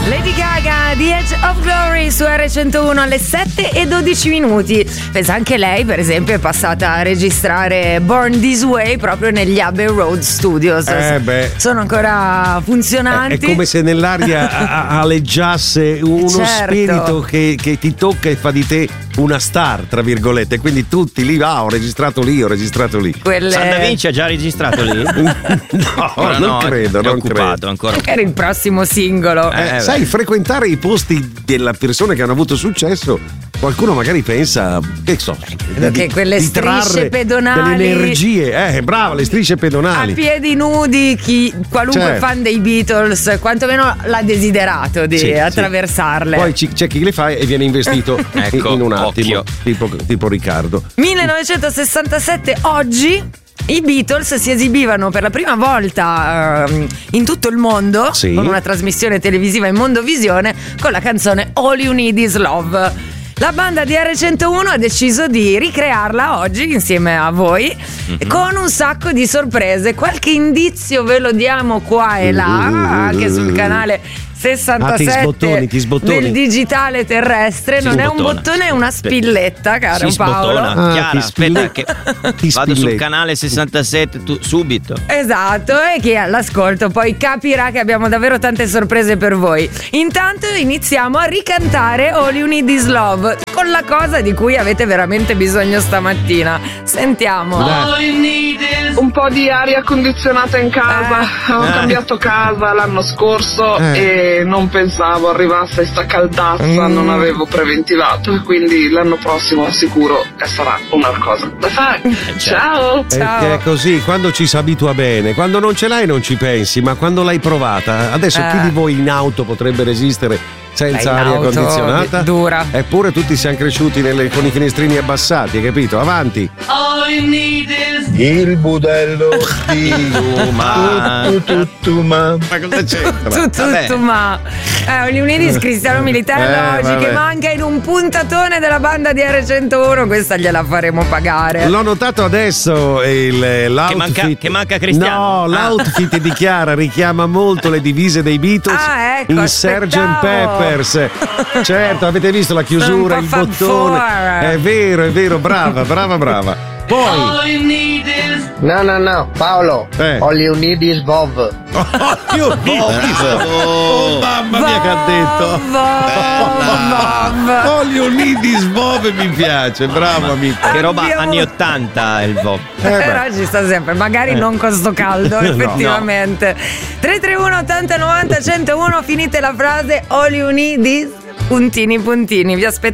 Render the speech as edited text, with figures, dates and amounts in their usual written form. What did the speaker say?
Lady Gaga, The Edge of Glory su R101 alle 7:12. Pensa, anche lei per esempio è passata a registrare Born This Way proprio negli Abbey Road Studios. Sono ancora funzionanti. È come se nell'aria aleggiasse uno spirito che ti tocca e fa di te una star, tra virgolette. Quindi tutti lì, ho registrato lì. San Da Vinci ha già registrato lì? non credo. Ancora. Era il prossimo singolo. Sai, frequentare i posti delle persone che hanno avuto successo, qualcuno magari pensa, che so, che quelle strisce pedonali, delle energie, brava, le strisce pedonali a piedi nudi, qualunque fan dei Beatles quantomeno l'ha desiderato di attraversarle. Poi c'è chi le fa e viene investito in un attimo, tipo Riccardo. 1967, oggi i Beatles si esibivano per la prima volta in tutto il mondo con una trasmissione televisiva in Mondovisione con la canzone All You Need Is Love. La banda di R101 ha deciso di ricrearla oggi insieme a voi con un sacco di sorprese. Qualche indizio ve lo diamo qua e là, anche sul canale 67 ti sbottoni. del digitale terrestre. Non è un bottone, è una spilletta, caro Paolo. Chiara, aspetta che vado sul canale 67 subito. Esatto, e chi è all'ascolto poi capirà che abbiamo davvero tante sorprese per voi. Intanto iniziamo a ricantare All You Need Is Love con la cosa di cui avete veramente bisogno stamattina. Sentiamo. Un po' di aria condizionata in casa. Ho cambiato casa l'anno scorso e non pensavo arrivasse sta caldazza, non avevo preventivato e quindi l'anno prossimo sicuro sarà una cosa da fare. Ciao. È così, quando ci si abitua bene, quando non ce l'hai non ci pensi, ma quando l'hai provata, adesso chi di voi in auto potrebbe resistere senza aria condizionata? Dura. Eppure tutti siamo cresciuti con i finestrini abbassati, hai capito? Avanti. Il budello di Tutuma. Ma cosa c'entra? Leonidis Cristiano Militare oggi che manca in un puntatone della banda di R101. Questa gliela faremo pagare. L'ho notato adesso l'outfit che manca Cristiano. No, l'outfit di Chiara richiama molto le divise dei Beatles in Sgt. Peppers. Certo, avete visto la chiusura, il bottone. È vero, brava. Poi No, Paolo. All You Need Is Love. Mamma mia che ha detto. All You Need Is Love mi piace, bravo amico. Che roba anni 80 il Vov. Però ci sta sempre, magari non con sto caldo, effettivamente. 331 80 90 101, finite la frase All You Need Is puntini. Vi aspetto